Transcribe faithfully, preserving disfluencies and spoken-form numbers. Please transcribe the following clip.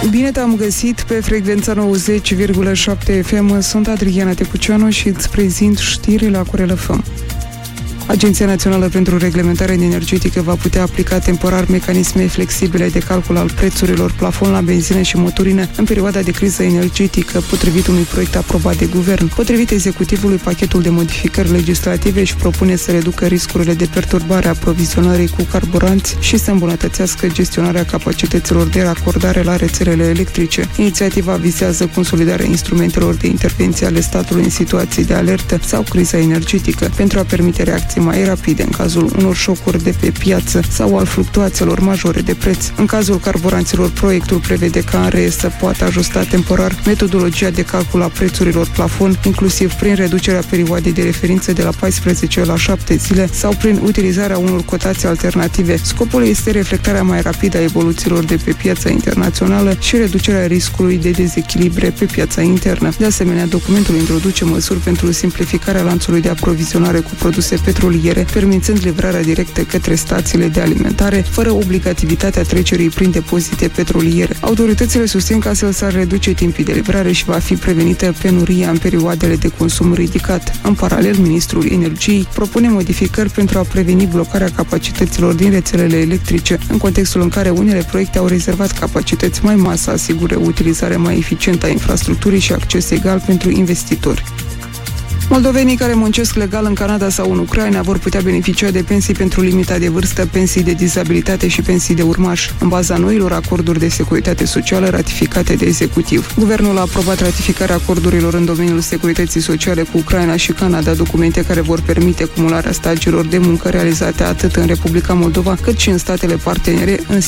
Bine te-am găsit pe frecvența nouăzeci virgulă șapte F M. Sunt Adriana Tecuceanu și îți prezint știrile la Corel F M. Agenția Națională pentru Reglementare Energetică va putea aplica temporar mecanisme flexibile de calcul al prețurilor plafon la benzină și motorină în perioada de criză energetică, potrivit unui proiect aprobat de guvern. Potrivit executivului, pachetul de modificări legislative își propune să reducă riscurile de perturbare a aprovizionării cu carburanți și să îmbunătățească gestionarea capacităților de racordare la rețelele electrice. Inițiativa vizează consolidarea instrumentelor de intervenție ale statului în situații de alertă sau criză energetică pentru a permite reacții mai rapide în cazul unor șocuri de pe piață sau al fluctuațiilor majore de preț. În cazul carburanților, proiectul prevede ca în ree să poată ajusta temporar metodologia de calcul a prețurilor plafon, inclusiv prin reducerea perioadei de referință de la paisprezece la șapte zile sau prin utilizarea unor cotații alternative. Scopul este reflectarea mai rapidă a evoluțiilor de pe piața internațională și reducerea riscului de dezechilibre pe piața internă. De asemenea, documentul introduce măsuri pentru simplificarea lanțului de aprovizionare cu produse petroliere, permițând livrarea directă către stațiile de alimentare, fără obligativitatea trecerii prin depozite petroliere. Autoritățile susțin că astfel s-ar reduce timpii de livrare și va fi prevenită penuria în perioadele de consum ridicat. În paralel, Ministrul Energiei propune modificări pentru a preveni blocarea capacităților din rețelele electrice, în contextul în care unele proiecte au rezervat capacități mai mari să asigure o utilizare mai eficientă a infrastructurii și acces egal pentru investitori. Moldovenii care muncesc legal în Canada sau în Ucraina vor putea beneficia de pensii pentru limita de vârstă, pensii de dizabilitate și pensii de urmaș, în baza noilor acorduri de securitate socială ratificate de executiv. Guvernul a aprobat ratificarea acordurilor în domeniul securității sociale cu Ucraina și Canada, documente care vor permite cumularea stagiilor de muncă realizate atât în Republica Moldova cât și în statele partenere în